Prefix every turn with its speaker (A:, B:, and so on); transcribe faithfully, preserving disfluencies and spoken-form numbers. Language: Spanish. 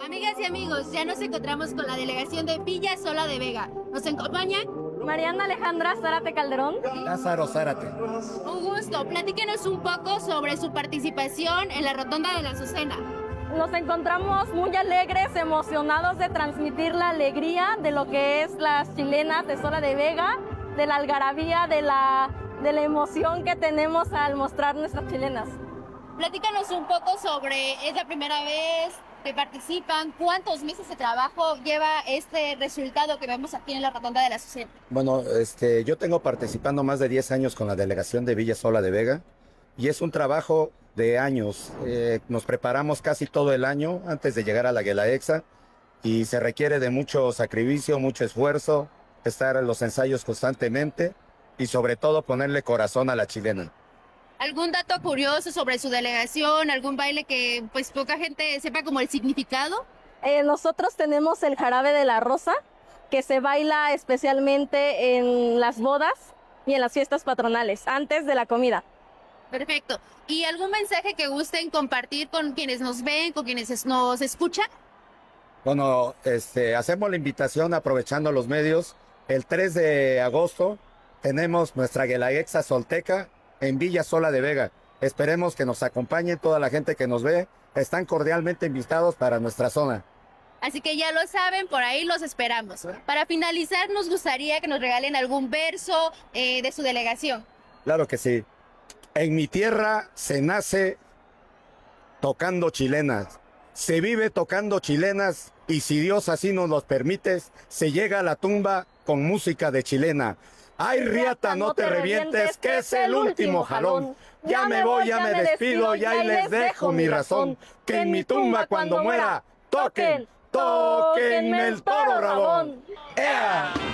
A: Amigas y amigos, ya nos encontramos con la delegación de Villa Sola de Vega. ¿Nos acompaña?
B: Mariana Alejandra Zárate Calderón.
C: Lázaro Zárate.
A: Un gusto. Platíquenos un poco sobre su participación en la Rotonda de la Azucena.
B: Nos encontramos muy alegres, emocionados de transmitir la alegría de lo que es las chilenas de Sola de Vega, de la algarabía, de la, de la emoción que tenemos al mostrar nuestras chilenas.
A: Platícanos un poco sobre, es la primera vez que participan, cuántos meses de trabajo lleva este resultado que vemos aquí en la Rotonda de la Azucena.
C: Bueno, este, yo tengo participando más de diez años con la delegación de Villa Sola de Vega y es un trabajo de años. Eh, nos preparamos casi todo el año antes de llegar a la Guelaguetza y se requiere de mucho sacrificio, mucho esfuerzo, estar en los ensayos constantemente y sobre todo ponerle corazón a la chilena.
A: ¿Algún dato curioso sobre su delegación? ¿Algún baile que pues poca gente sepa como el significado?
B: Eh, nosotros tenemos el jarabe de la rosa, que se baila especialmente en las bodas y en las fiestas patronales, antes de la comida.
A: Perfecto. ¿Y algún mensaje que gusten compartir con quienes nos ven, con quienes es- nos escuchan?
C: Bueno, este, hacemos la invitación aprovechando los medios. El tres de agosto tenemos nuestra Guelaguetza Solteca en Villa Sola de Vega. Esperemos que nos acompañe toda la gente que nos ve. Están cordialmente invitados para nuestra zona.
A: Así que ya lo saben, por ahí los esperamos. Para finalizar, nos gustaría que nos regalen algún verso eh, de su delegación.
C: Claro que sí. En mi tierra se nace tocando chilenas. Se vive tocando chilenas y si Dios así nos los permite, se llega a la tumba con música de chilena. Ay, riata, no te revientes, que es el último jalón. Ya me voy, ya me despido y ahí les dejo mi razón. Que en mi tumba cuando muera, toquen, toquenme el toro rabón. ¡Ea!